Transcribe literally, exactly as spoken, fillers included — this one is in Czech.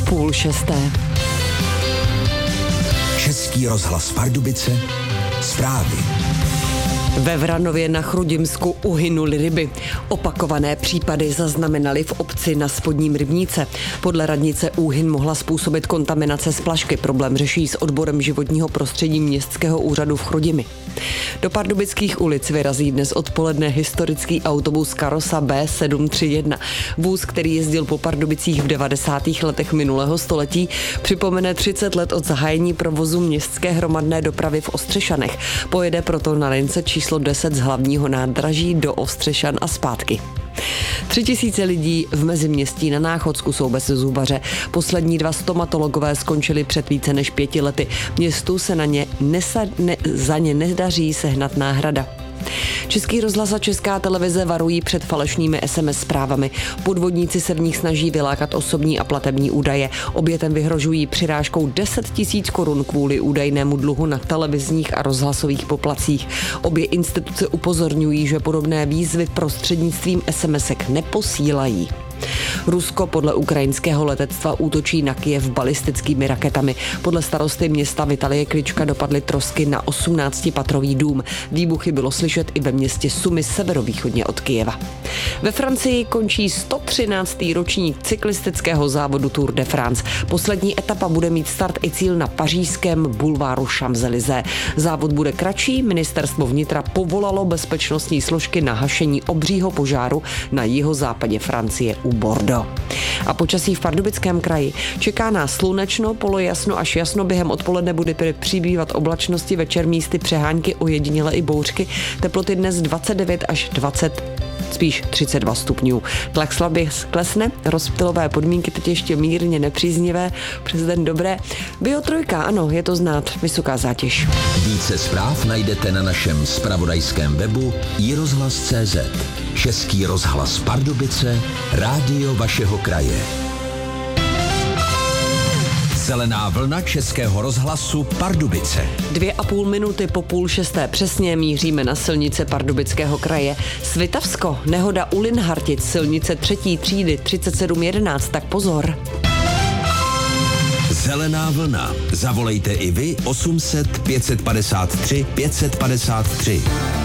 půl šesté. Český rozhlas Pardubice, zprávy. Ve Vranově na Chrudimsku uhynuly ryby. Opakované případy zaznamenali v obci na Spodním Rybníce. Podle radnice úhyn mohla způsobit kontaminace z plašky. Problém řeší s odborem životního prostředí Městského úřadu v Chrudimi. Do pardubických ulic vyrazí dnes odpoledne historický autobus Karosa B sedm tři jedna. Vůz, který jezdil po Pardubicích v devadesátých letech minulého století, připomene třicet let od zahájení provozu městské hromadné dopravy v Ostřešanech. Pojede proto na lince číslo deset z hlavního nádraží do Ostřešan a zpátky. Tři tisíce lidí v Meziměstí na Náchodsku jsou bez zubaře. Poslední dva stomatologové skončili před více než pěti lety. Městu se na ně nesa, ne, za ně nedaří sehnat náhrada. Český rozhlas a Česká televize varují před falešnými es em es zprávami. Podvodníci se v nich snaží vylákat osobní a platební údaje. Obětem vyhrožují přirážkou deset tisíc korun kvůli údajnému dluhu na televizních a rozhlasových poplatcích. Obě instituce upozorňují, že podobné výzvy prostřednictvím es em esek neposílají. Rusko podle ukrajinského letectva útočí na Kyjev balistickými raketami. Podle starosty města Vitalie Klička dopadly trosky na osmnáctipatrový dům. Výbuchy bylo slyšet i ve městě Sumy severovýchodně od Kyjeva. Ve Francii končí sto třináctý ročník cyklistického závodu Tour de France. Poslední etapa bude mít start i cíl na pařížském bulváru Champs-Élysées. Závod bude kratší, ministerstvo vnitra povolalo bezpečnostní složky na hašení obřího požáru na jihozápadě Francie u Bordeaux. A počasí v Pardubickém kraji. Čeká nás slunečno, polojasno až jasno, během odpoledne bude přibývat oblačnosti, večer místy přehánky, ojediněle i bouřky. Teploty dnes dvacet devět až dvacet, spíš třicet dva stupňů. Tlak slabě klesne, rozptylové podmínky teď ještě mírně nepříznivé, přes den dobré. Bio trojka, ano, je to znát, vysoká zátěž. Více zpráv najdete na našem zpravodajském webu i rozhlas tečka cé zet. Český rozhlas Pardubice, rádio vašeho kraje. Zelená vlna Českého rozhlasu Pardubice. Dvě a půl minuty po půl šesté přesně míříme na silnice Pardubického kraje. Svitavsko, nehoda u Linhartic, silnice třetí třídy třicet sedm jedenáct, tak pozor. Zelená vlna. Zavolejte i vy osm set pět set padesát tři pět set padesát tři.